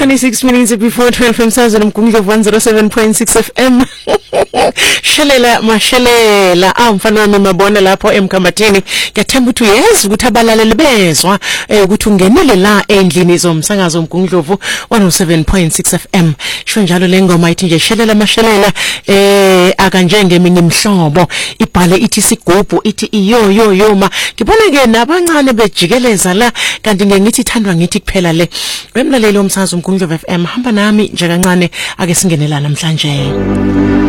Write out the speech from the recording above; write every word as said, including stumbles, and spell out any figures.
twenty-six minutes before twelve emsazweni Mgungundlovu one oh seven point six F M. Shelela mashelela amfana wami mabona lapho emkhambatheni. Ngiyathemba ukuthi uyazi ukuthi abalaleli bezwa ukuthi ungenele la endlini zomsakazo Mgungundlovu one oh seven point six F M. Sho njalo le ngoma ithi nje shelela mashelela eh akanje ngeminye imhlobo ibhale ithi sigubhu ithi iyo yo yoma. Ngibona ke nabancane bejikeleza la kanti ngithi ithandwa ngithi kuphela le. Wemlaleli omsakazo Mgungundlovu F M hamba nami nje kancane ake singenela namhlanje.